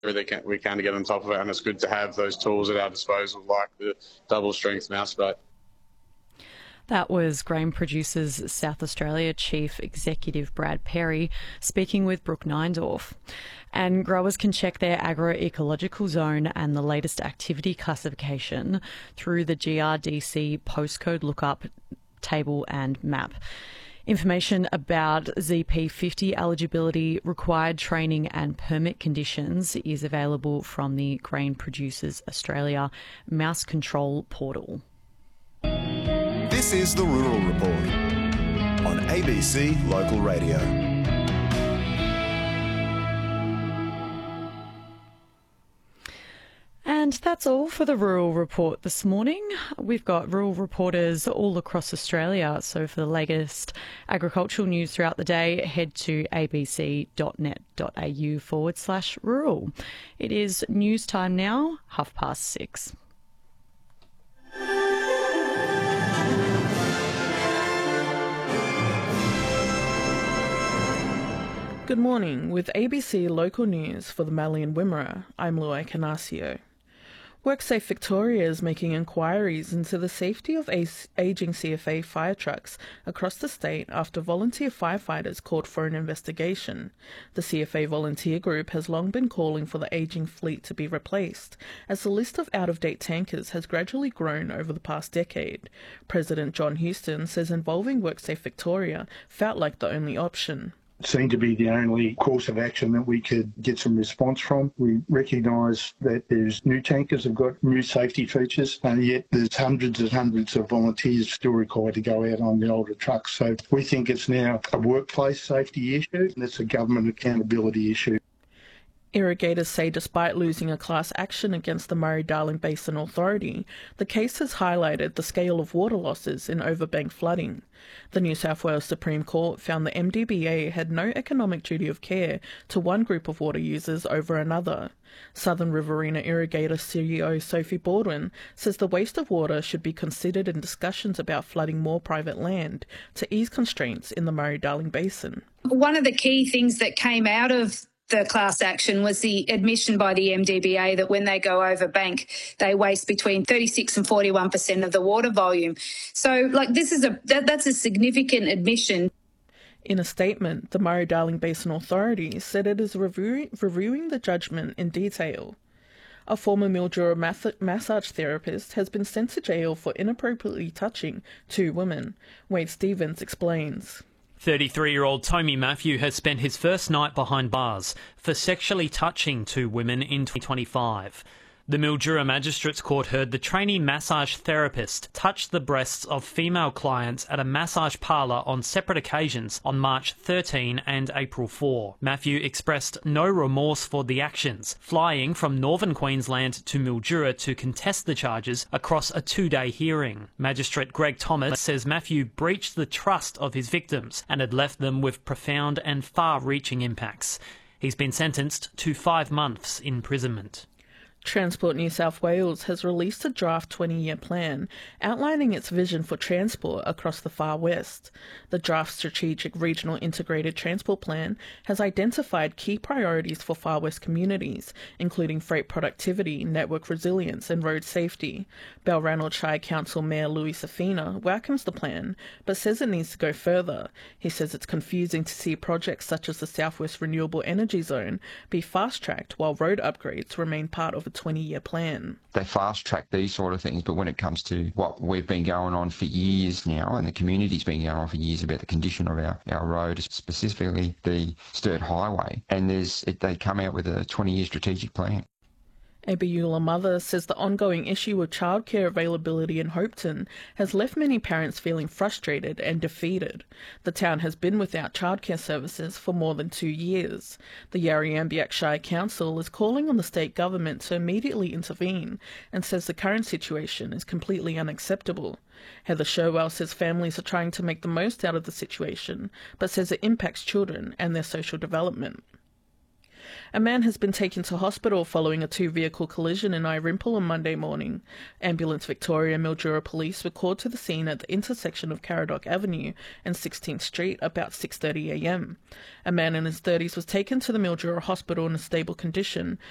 we can to get on top of it, and it's good to have those tools at our disposal, like the double strength mouse bait. That was Grain Producers South Australia Chief Executive Brad Perry speaking with Brooke Neindorf. And growers can check their agroecological zone and the latest activity classification through the GRDC postcode lookup table and map. Information about ZP50 eligibility, required training and permit conditions is available from the Grain Producers Australia Mouse Control portal. This is the Rural Report on ABC Local Radio. And that's all for the Rural Report this morning. We've got rural reporters all across Australia, so for the latest agricultural news throughout the day, head to abc.net.au/rural. It is news time now, 6:30. Good morning. With ABC Local News for the Mallee and Wimmera, I'm Luai Canasio. WorkSafe Victoria is making inquiries into the safety of ageing CFA fire trucks across the state after volunteer firefighters called for an investigation. The CFA volunteer group has long been calling for the ageing fleet to be replaced, as the list of out-of-date tankers has gradually grown over the past decade. President John Houston says involving WorkSafe Victoria felt like the only option. Seemed to be the only course of action that we could get some response from. We recognise that there's new tankers have got new safety features, and yet there's hundreds and hundreds of volunteers still required to go out on the older trucks. So we think it's now a workplace safety issue, and it's a government accountability issue. Irrigators say despite losing a class action against the Murray-Darling Basin Authority, the case has highlighted the scale of water losses in overbank flooding. The New South Wales Supreme Court found the MDBA had no economic duty of care to one group of water users over another. Southern Riverina Irrigator CEO Sophie Baldwin says the waste of water should be considered in discussions about flooding more private land to ease constraints in the Murray-Darling Basin. One of the key things that came out of the class action was the admission by the MDBA that when they go over bank, they waste between 36 and 41% of the water volume. So, that's a significant admission. In a statement, the Murray-Darling Basin Authority said it is reviewing the judgment in detail. A former Mildura massage therapist has been sent to jail for inappropriately touching two women. Wade Stevens explains. 33-year-old Tommy Matthew has spent his first night behind bars for sexually touching two women in 2025. The Mildura Magistrates Court heard the trainee massage therapist touch the breasts of female clients at a massage parlour on separate occasions on March 13 and April 4. Matthew expressed no remorse for the actions, flying from northern Queensland to Mildura to contest the charges across a 2-day hearing. Magistrate Greg Thomas says Matthew breached the trust of his victims and had left them with profound and far-reaching impacts. He's been sentenced to 5 months imprisonment. Transport New South Wales has released a draft 20-year plan outlining its vision for transport across the Far West. The draft Strategic Regional Integrated Transport Plan has identified key priorities for Far West communities, including freight productivity, network resilience and road safety. Balranald Shire Council Mayor Louis Safina welcomes the plan, but says it needs to go further. He says it's confusing to see projects such as the Southwest Renewable Energy Zone be fast-tracked while road upgrades remain part of a 20-year plan. They fast-track these sort of things, but when it comes to what we've been going on for years now, and the community's been going on for years about the condition of our road, specifically the Sturt Highway, and they come out with a 20-year strategic plan. A Beulah mother says the ongoing issue of childcare availability in Hopeton has left many parents feeling frustrated and defeated. The town has been without childcare services for more than 2 years. The Yarriambiack Shire Council is calling on the state government to immediately intervene and says the current situation is completely unacceptable. Heather Sherwell says families are trying to make the most out of the situation, but says it impacts children and their social development. A man has been taken to hospital following a 2-vehicle collision in Irimple on Monday morning. Ambulance Victoria and Mildura Police were called to the scene at the intersection of Caradoc Avenue and 16th Street about 6:30 a.m. A man in his 30s was taken to the Mildura Hospital in a stable condition